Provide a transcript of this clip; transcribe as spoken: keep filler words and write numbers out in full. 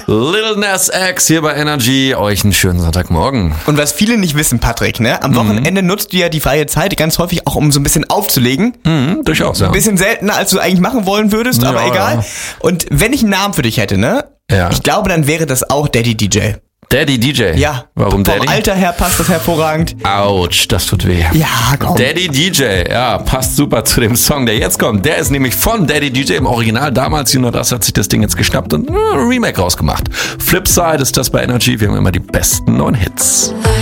Lil Nas X hier bei Energy. Euch einen schönen Sonntagmorgen. Und was viele nicht wissen, Patrick, ne? Am Wochenende mhm. nutzt du ja die freie Zeit ganz häufig auch, um so ein bisschen aufzulegen. Mhm, durchaus, ja. Ein bisschen seltener, als du eigentlich machen wollen würdest, Ja, aber egal. ja. Und wenn ich einen Namen für dich hätte, ne? Ja. Ich glaube, dann wäre das auch Daddy D J. Daddy D J? Ja. Warum Vom Daddy? Alter her passt das hervorragend. Autsch, das tut weh. Ja, komm. Daddy D J, ja, passt super zu dem Song, der jetzt kommt. Der ist nämlich von Daddy D J im Original damals. Juno Das hat sich das Ding jetzt geschnappt und ein Remake rausgemacht. Flipside ist das bei Energy. Wir haben immer die besten neuen Hits.